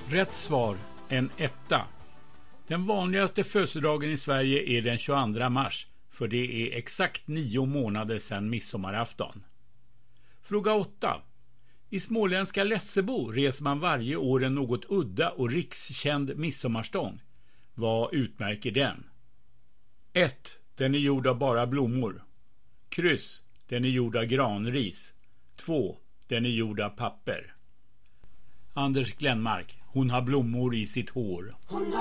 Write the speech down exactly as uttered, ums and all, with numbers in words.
Rätt svar, en etta. Den vanligaste födelsedagen i Sverige är den tjugoandra mars, för det är exakt nio månader sedan midsommarafton. Fråga åtta. I småländska Lessebo reser man varje år en något udda och rikskänd midsommarstång. Vad utmärker den? ett. Den är gjord av bara blommor. Kryss. Den är gjord av granris. två. Den är gjord av papper. Anders Glenmark. Hon har blommor i sitt hår.